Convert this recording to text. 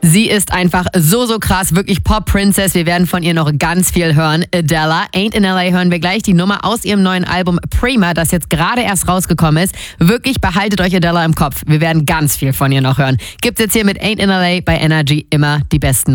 Sie ist einfach so krass, wirklich Pop-Princess. Wir werden von ihr noch ganz viel hören. Adele, Ain't in LA hören wir gleich. Die Nummer aus ihrem neuen Album Prima, das jetzt gerade erst rausgekommen ist. Wirklich, behaltet euch Adele im Kopf. Wir werden ganz viel von ihr noch hören. Gibt's jetzt hier mit Ain't in LA bei Energy immer die besten